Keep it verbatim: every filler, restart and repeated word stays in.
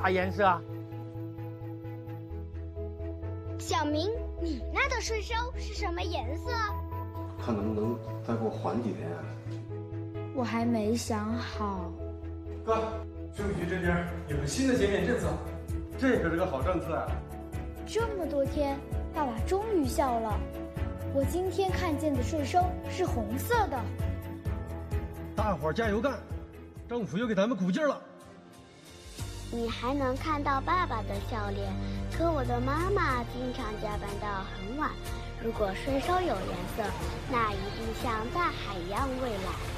啥颜色啊？ 小明，你那的税收是什么颜色？ 看能不能再给我缓几天啊？ 我还没想好。 哥，税务局这边有个新的减免政策， 这可是个好政策啊！ 这么多天，爸爸终于笑了。我今天看见的税收是红色的。 大伙儿加油干！政府又给咱们鼓劲了。 你还能看到爸爸的笑脸，可我的妈妈经常加班到很晚。如果税收有颜色，那一定像大海一样蔚蓝。